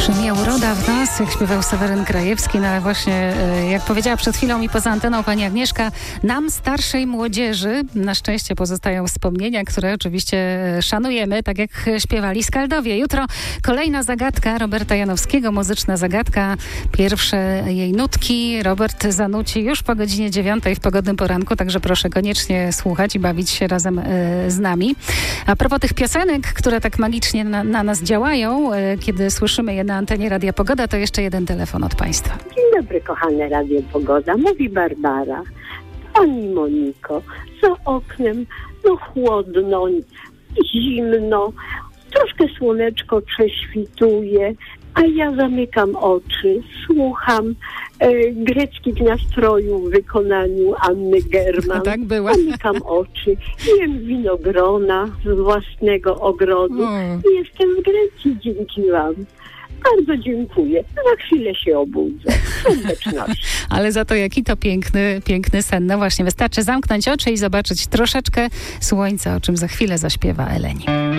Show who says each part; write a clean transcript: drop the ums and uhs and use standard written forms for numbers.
Speaker 1: Przemija uroda w nas, jak śpiewał Seweryn Krajewski, no ale właśnie, jak powiedziała przed chwilą i poza anteną pani Agnieszka, nam starszej młodzieży na szczęście pozostają wspomnienia, które oczywiście szanujemy, tak jak śpiewali Skaldowie. Jutro kolejna zagadka Roberta Janowskiego, muzyczna zagadka, pierwsze jej nutki. Robert zanuci już po godzinie 9 w pogodnym poranku, także proszę koniecznie słuchać i bawić się razem z nami. A propos tych piosenek, które tak magicznie na nas działają, kiedy słyszymy je na antenie Radia Pogoda, to jeszcze jeden telefon od państwa.
Speaker 2: Dzień dobry, kochane Radio Pogoda. Mówi Barbara. Pani Moniko, za oknem chłodno, zimno, troszkę słoneczko prześwituje, a ja zamykam oczy, słucham greckich nastrojów w wykonaniu Anny German.
Speaker 1: Tak była.
Speaker 2: Zamykam oczy, jem winogrona z własnego ogrodu i jestem w Grecji dzięki wam. Bardzo dziękuję. Na chwilę się obudzę. Serdeczności.
Speaker 1: Ale za to jaki to piękny sen. No właśnie, wystarczy zamknąć oczy i zobaczyć troszeczkę słońca, o czym za chwilę zaśpiewa Eleni.